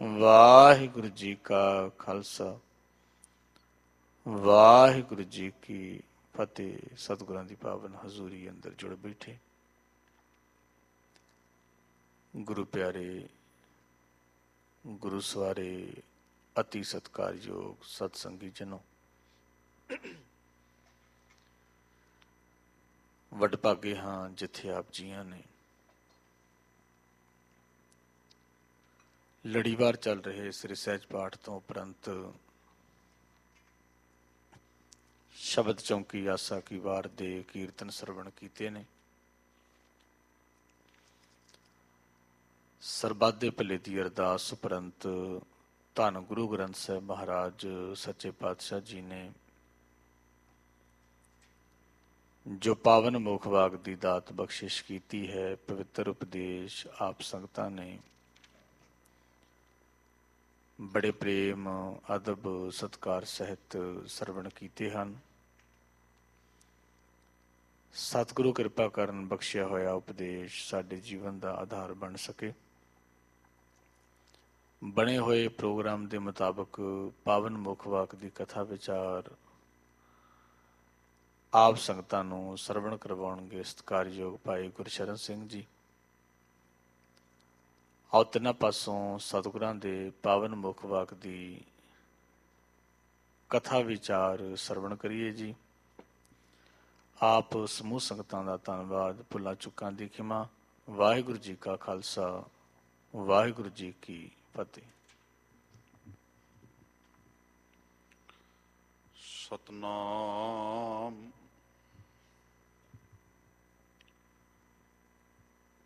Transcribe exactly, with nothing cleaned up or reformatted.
ਵਾਹਿਗੁਰੂ ਜੀ ਕਾ ਖਾਲਸਾ ਵਾਹਿਗੁਰੂ ਜੀ ਕੀ ਫਤਿਹ। ਸਤਿਗੁਰਾਂ ਦੀ ਪਾਵਨ ਹਜ਼ੂਰੀ ਅੰਦਰ ਜੁੜ ਬੈਠੇ ਗੁਰੂ ਪਿਆਰੇ, ਗੁਰੂ ਸਵਾਰੇ, ਅਤੀ ਸਤਿਕਾਰਯੋਗ ਸਤਸੰਗੀ ਜਨੋ, ਵਡਭਾਗੇ ਹਾਂ ਜਿੱਥੇ ਆਪ ਜੀਆਂ ਨੇ। ਲੜੀਵਾਰ ਚੱਲ ਰਹੇ ਸ੍ਰੀ ਸਹਿਜ ਪਾਠ ਤੋਂ ਉਪਰੰਤ ਸ਼ਬਦ ਚੌਂਕੀ ਆਸਾ ਕੀ ਵਾਰ ਦੇ ਕੀਰਤਨ ਸਰਵਣ ਕੀਤੇ ਨੇ। ਸਰਬੱਤ ਦੇ ਭਲੇ ਦੀ ਅਰਦਾਸ ਉਪਰੰਤ ਧੰਨ ਗੁਰੂ ਗ੍ਰੰਥ ਸਾਹਿਬ ਮਹਾਰਾਜ ਸੱਚੇ ਪਾਤਸ਼ਾਹ ਜੀ ਨੇ ਜੋ ਪਾਵਨ ਮੁਖ ਵਾਕ ਦੀ ਦਾਤ ਬਖਸ਼ਿਸ਼ ਕੀਤੀ ਹੈ, ਪਵਿੱਤਰ ਉਪਦੇਸ਼ ਆਪ ਸੰਗਤਾਂ ਨੇ ਬੜੇ ਪ੍ਰੇਮ, ਅਦਬ, ਸਤਿਕਾਰ ਸਹਿਤ ਸਰਵਣ ਕੀਤੇ ਹਨ। ਸਤਿਗੁਰੂ ਕਿਰਪਾ ਕਰਨ ਬਖਸ਼ਿਆ ਹੋਇਆ ਉਪਦੇਸ਼ ਸਾਡੇ ਜੀਵਨ ਦਾ ਆਧਾਰ ਬਣ ਸਕੇ। ਬਣੇ ਹੋਏ ਪ੍ਰੋਗਰਾਮ ਦੇ ਮੁਤਾਬਕ ਪਾਵਨ ਮੁਖ ਵਾਕ ਦੀ ਕਥਾ ਵਿਚਾਰ ਆਪ ਸੰਗਤਾਂ ਨੂੰ ਸਰਵਣ ਕਰਵਾਉਣਗੇ ਸਤਿਕਾਰਯੋਗ ਭਾਈ ਗੁਰਸ਼ਰਨ ਸਿੰਘ ਜੀ। ਆਓ ਤਿੰਨਾਂ ਪਾਸੋਂ ਸਤਿਗੁਰਾਂ ਦੇ ਪਾਵਨ ਮੁਖ ਵਾਕ ਦੀ ਕਥਾ ਵਿਚਾਰ ਸਰਵਣ ਕਰੀਏ ਜੀ। ਆਪ ਸਮੂਹ ਸੰਗਤਾਂ ਦਾ ਧੰਨਵਾਦ, ਭੁੱਲਾਂ ਚੁੱਕਾਂ ਦੀ ਖਿਮਾ। ਵਾਹਿਗੁਰੂ ਜੀ ਕਾ ਖਾਲਸਾ, ਵਾਹਿਗੁਰੂ ਜੀ ਕੀ ਫਤਿਹ। ਸਤਨਾਮ